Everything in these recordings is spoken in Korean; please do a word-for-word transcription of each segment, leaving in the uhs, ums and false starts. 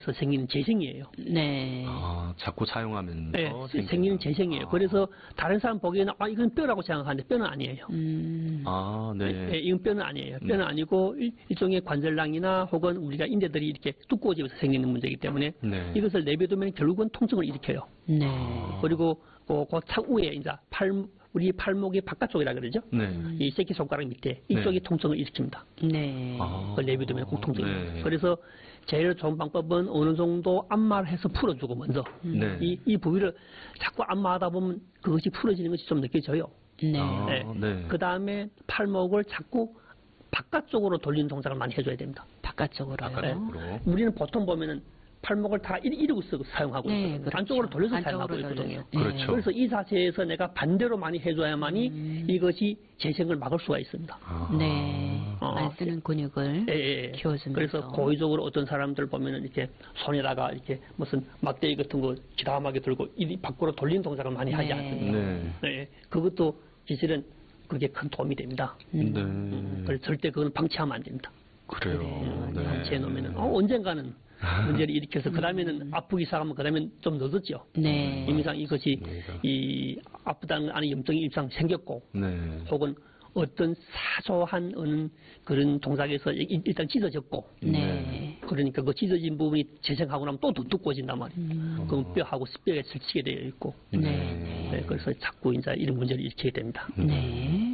서 생기는 재생이에요. 네. 아, 자꾸 사용하면서 네, 생기는. 생기는 재생이에요. 아. 그래서 다른 사람 보기에는 아 이건 뼈라고 생각하는데 뼈는 아니에요. 음. 아, 네. 네, 이건 뼈는 아니에요. 뼈는 음. 아니고 일, 일종의 관절낭이나 혹은 우리가 인대들이 이렇게 두꺼워지면서 생기는 문제이기 때문에 네. 이것을 내버두면 결국은 통증을 일으켜요. 네. 그리고 그, 그 차후에 이제 팔 우리 팔목의 바깥쪽이라 그러죠. 네. 이 새끼 손가락 밑에 이쪽이 네. 통증을 일으킵니다. 네. 아. 그걸 내비두면 꼭 통증이. 네. 그래서 제일 좋은 방법은 어느 정도 안마를 해서 풀어주고 먼저 네. 이, 이 부위를 자꾸 안마하다 보면 그것이 풀어지는 것이 좀 느껴져요. 네. 아. 네. 네. 그 다음에 팔목을 자꾸 바깥쪽으로 돌리는 동작을 많이 해줘야 됩니다. 바깥쪽으로요. 바깥쪽으로. 우리는 보통 보면은 팔목을 다 이- 이러고 쓰고 사용하고 네, 있거든요. 그렇죠. 안쪽으로 돌려서 안쪽으로 사용하고 있거든요. 돌려서. 그렇죠. 그래서 이 자세에서 내가 반대로 많이 해줘야만이 음. 이것이 재생을 막을 수가 있습니다. 아. 네. 어. 안 쓰는 근육을 예, 예, 예. 키워주면서. 그래서 고의적으로 어떤 사람들 보면은 이렇게 손에다가 이렇게 무슨 막대기 같은 거 기다하게 들고 이 밖으로 돌리는 동작을 많이 하지 네. 않습니까? 네. 네. 그것도 사실은 그게 큰 도움이 됩니다. 음. 네. 음, 그래서 절대 그건 방치하면 안 됩니다. 그래요. 그래요. 네. 방치해 놓으면은 어, 언젠가는 문제를 일으켜서 그 다음에는 아프기 시작하면 그 다음엔 좀 늦었죠. 네. 이미상 이것이 맞습니다. 이 아프다는 안에 염증이 일상 생겼고 네. 혹은 어떤 사소한 어느 그런 동작에서 일- 일단 찢어졌고 네. 그러니까 그 찢어진 부분이 재생하고 나면 또 더 두꺼워진단 말이에요. 음. 그럼 뼈하고 뼈에 설치게 되어 있고 네. 네, 그래서 자꾸 이제 이런 문제를 일으키게 됩니다. 네.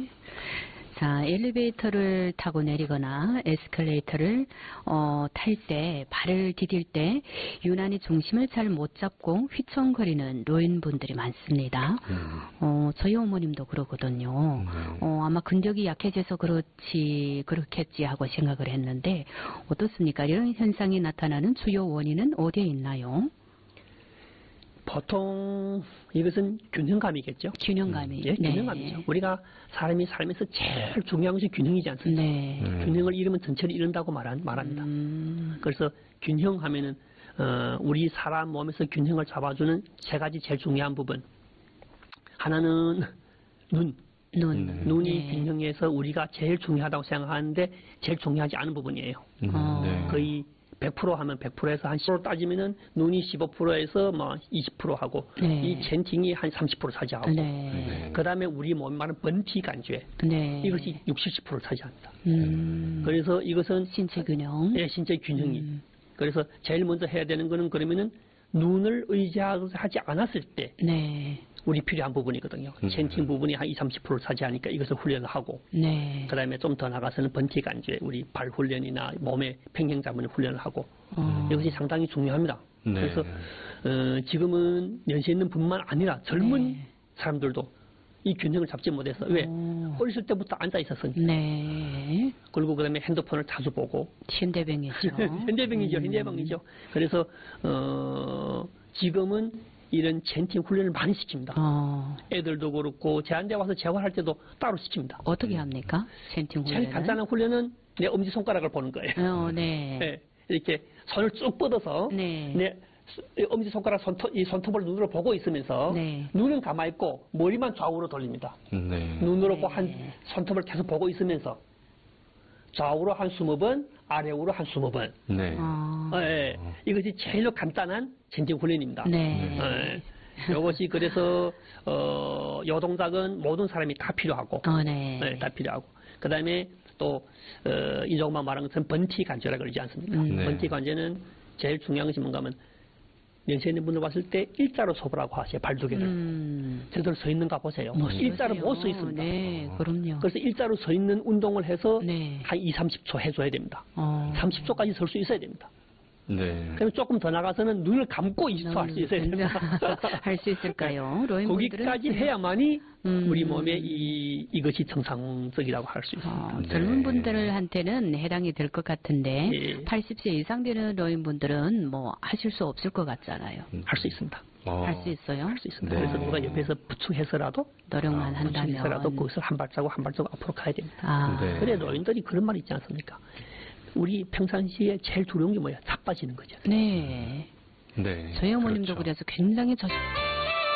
자, 엘리베이터를 타고 내리거나 에스컬레이터를 어, 탈 때, 발을 디딜 때 유난히 중심을 잘 못 잡고 휘청거리는 노인분들이 많습니다. 음. 어, 저희 어머님도 그러거든요. 네. 어, 아마 근력이 약해져서 그렇지, 그렇겠지 하고 생각을 했는데 어떻습니까? 이런 현상이 나타나는 주요 원인은 어디에 있나요? 보통 이것은 균형감이겠죠. 균형감이. 예, 네. 균형감이죠. 우리가 사람이 살면서 제일 중요한 것이 균형이지 않습니까? 네. 네. 균형을 잃으면 전체를 잃는다고 말한, 말합니다. 음, 그래서 균형하면은 어, 우리 사람 몸에서 균형을 잡아주는 세 가지 제일 중요한 부분. 하나는 눈. 눈. 네. 눈이 네. 균형에서 우리가 제일 중요하다고 생각하는데 제일 중요하지 않은 부분이에요. 음, 어. 네. 거의 백 퍼센트 하면 백 퍼센트에서 한 십 퍼센트 따지면은 눈이 십오 퍼센트에서 뭐 이십 퍼센트 하고 네. 이 젠팅이 한 삼십 퍼센트 차지하고 네. 네. 그 다음에 우리 몸에 많은 번티 간주에 네. 이것이 육십, 칠십 퍼센트 차지합니다. 음, 그래서 이것은 신체 균형. 예, 신체 균형이. 음. 그래서 제일 먼저 해야 되는 거는 그러면은 눈을 의지하지 않았을 때 네. 우리 필요한 부분이거든요. 음. 젠팅 부분이 한 이십, 삼십 퍼센트 차지하니까 이것을 훈련을 하고 네. 그 다음에 좀 더 나가서는 번티 간주에 우리 발 훈련이나 몸의 평행 잡는 훈련을 하고 어. 이것이 상당히 중요합니다. 네. 그래서 어, 지금은 연세 있는 분만 아니라 젊은 네. 사람들도 이 균형을 잡지 못해서 왜 오. 어렸을 때부터 앉아 있었으니까 네. 그리고 그다음에 핸드폰을 자주 보고 현대병이죠. 현대병이죠, 음. 현대병이죠. 그래서 어, 지금은 이런 젠팅 훈련을 많이 시킵니다. 어. 애들도 그렇고 제한대 와서 재활할 때도 따로 시킵니다. 어떻게 합니까? 젠팅 훈련을? 제일 간단한 훈련은 내 엄지 손가락을 보는 거예요. 어, 네. 네, 이렇게 손을 쭉 뻗어서 네. 내 엄지 손가락 손톱, 이 손톱을 눈으로 보고 있으면서 네. 눈은 감아 있고 머리만 좌우로 돌립니다. 네. 눈으로 네. 꼭 한 손톱을 계속 보고 있으면서 좌우로 한 스무 번, 아래우로 한 스무 번. 네. 어. 어, 예. 이것이 제일 간단한 젠팅 훈련입니다. 네. 예. 이것이 그래서 어, 요 동작은 모든 사람이 다 필요하고, 어, 네. 네, 다 필요하고. 그 다음에 또 어, 이 조금만 말한 것처럼 번티 관절이라 그러지 않습니까? 음. 네. 번티 관절은 제일 중요한 것이 뭔가 하면 연세 있는 분들 봤을 때 일자로 서보라고 하세요. 발 두 개를. 음. 제대로 서 있는가 보세요. 일자로 못 서 있습니다. 네, 그럼요. 그래서 일자로 서 있는 운동을 해서 네. 한 이, 삼십 초 해줘야 됩니다. 어. 삼십 초까지 설 수 있어야 됩니다. 네. 그럼 조금 더 나가서는 눈을 감고 이십 초 할 수 있어야 됩니다. 할 수 있을까요? 로인분들은? 거기까지 해야만이 음. 우리 몸에 이, 이것이 정상적이라고 할 수 있습니다. 어, 네. 젊은 분들한테는 해당이 될 것 같은데 예. 팔십 세 이상 되는 노인분들은 뭐 하실 수 없을 것 같잖아요. 할 수 있습니다. 어. 할 수 있어요? 할 수 있습니다. 네. 그래서 누가 옆에서 부축해서라도 노력만 아, 한다면. 부축해서라도 그것을 한 발자국 한 발자국 앞으로 가야 됩니다. 아, 네. 그래 노인들이 그런 말 있지 않습니까? 우리 평상시에 제일 두려운 게 뭐야? 자빠지는 거죠. 네. 네. 저희 어머님도 그렇죠. 그래서 굉장히 저